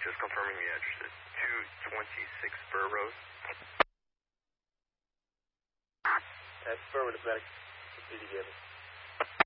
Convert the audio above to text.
just confirming the address is 226 Burr Road. Affirmative, medic. Proceed to give it.